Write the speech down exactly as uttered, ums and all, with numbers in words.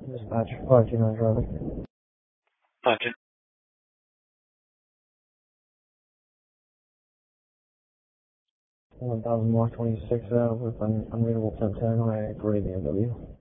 Dispatch five two nine traffic. five two. one thousand North twenty-six uh, with an unreadable temp ten on a gray B M W.